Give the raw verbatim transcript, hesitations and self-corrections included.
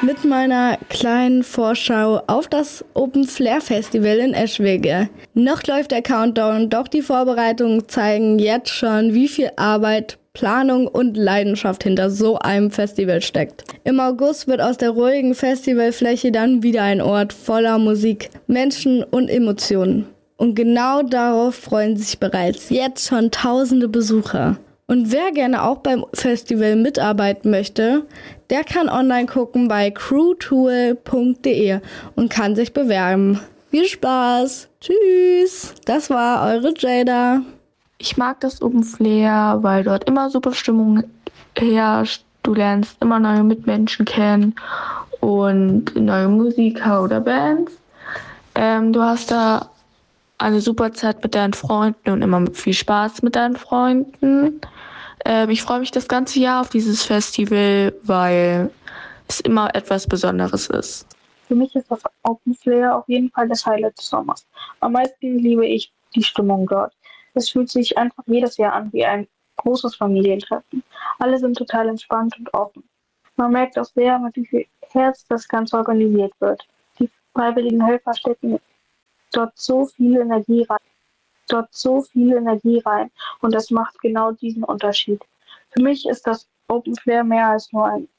mit meiner kleinen Vorschau auf das Open Flair Festival in Eschwege. Noch läuft der Countdown, doch die Vorbereitungen zeigen jetzt schon, wie viel Arbeit, Planung und Leidenschaft hinter so einem Festival steckt. Im August wird aus der ruhigen Festivalfläche dann wieder ein Ort voller Musik, Menschen und Emotionen. Und genau darauf freuen sich bereits jetzt schon tausende Besucher. Und wer gerne auch beim Festival mitarbeiten möchte, der kann online gucken bei crewtool punkt de und kann sich bewerben. Viel Spaß! Tschüss! Das war eure Jada. Ich mag das Open Flair, weil dort immer super Stimmung herrscht. Du lernst immer neue Mitmenschen kennen und neue Musiker oder Bands. Ähm, du hast da eine super Zeit mit deinen Freunden und immer mit viel Spaß mit deinen Freunden. Ähm, ich freue mich das ganze Jahr auf dieses Festival, weil es immer etwas Besonderes ist. Für mich ist das Open Flair auf jeden Fall das Highlight des Sommers. Am meisten liebe ich die Stimmung dort. Es fühlt sich einfach jedes Jahr an wie ein großes Familientreffen. Alle sind total entspannt und offen. Man merkt auch sehr, mit wie viel Herz das Ganze organisiert wird. Die freiwilligen Helfer stecken dort so viel Energie rein, dort so viel Energie rein und das macht genau diesen Unterschied. Für mich ist das Open Flair mehr als nur ein